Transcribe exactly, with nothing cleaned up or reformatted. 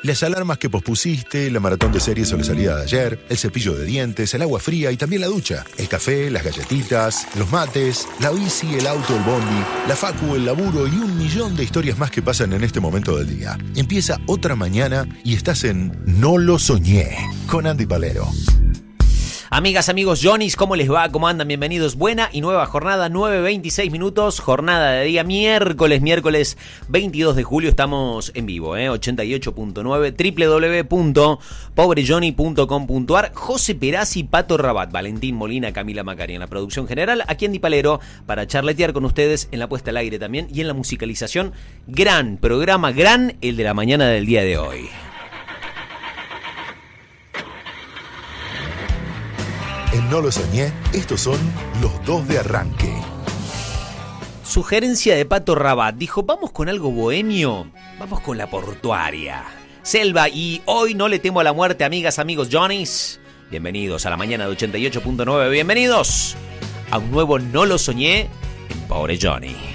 Las alarmas que pospusiste, la maratón de series o la salida de ayer, el cepillo de dientes, el agua fría y también la ducha, el café, las galletitas, los mates, la bici, el auto, el bondi, la facu, el laburo y un millón de historias más que pasan en este momento del día. Empieza otra mañana y estás en No lo soñé con Andy Palero. Amigas, amigos, Johnny's, ¿cómo les va? ¿Cómo andan? Bienvenidos. Buena y nueva jornada, nueve veintiséis minutos, jornada de día miércoles, miércoles veintidós de julio. Estamos en vivo, ¿eh? ochenta y ocho punto nueve, doble u doble u doble u punto pobre johnny punto com punto a r. José Perazzi, Pato Rabat, Valentín Molina, Camila Macari en la producción general. Aquí Andy Palero para charletear con ustedes en la puesta al aire también y en la musicalización. Gran programa, gran el de la mañana del día de hoy. En No lo soñé, estos son los dos de arranque. Sugerencia de Pato Rabat, dijo, vamos con algo bohemio, vamos con la portuaria. Selva, y hoy no le temo a la muerte, amigas, amigos, Johnny's. Bienvenidos a la mañana de ochenta y ocho punto nueve, bienvenidos a un nuevo No lo soñé en Pobre Johnny.